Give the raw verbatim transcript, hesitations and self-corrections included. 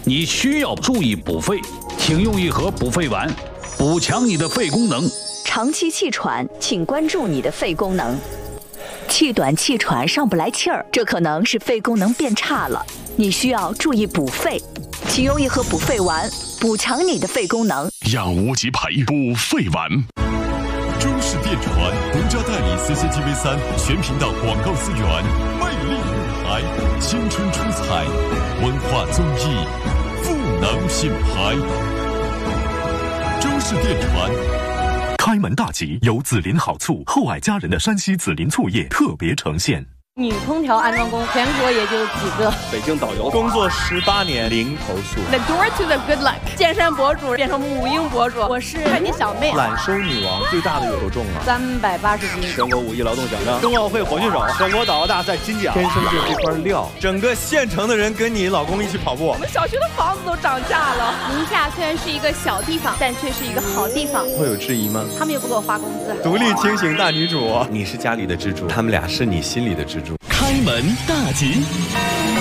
你需要注意补肺，请用一盒补肺丸，补强你的肺功能。 长期气喘，请关注你的肺功能。气短气喘上不来气儿，这可能是肺功能变差了，你需要注意补肺，请用一盒补肺丸，补强你的肺功能。 养无极培补肺丸。中视电传独家代理 C C T V 三全频道广告资源，魅力舞台，青春出彩，文化综艺，赋能品牌。中视电传。开门大吉，由紫林好醋厚爱佳人的山西紫林醋业特别呈现。 女空调安装工全国也就几个。 北京导游工作十八年零投诉。 The door to the good luck。健身博主变成母婴博主，我是快递小妹。 揽收女王最大的有多重啊？ 三百八十斤。 全国五一劳动奖章，冬奥会火炬手，全国导游大赛金奖。天生就是这块料，整个县城的人跟你老公一起跑步。 我们小区的房子都涨价了。 宁夏虽然是一个小地方，但却是一个好地方。 会有质疑吗？ 他们也不给我发工资。 独立清醒大女主，你是家里的支柱，他们俩是你心里的支柱。 开门大吉。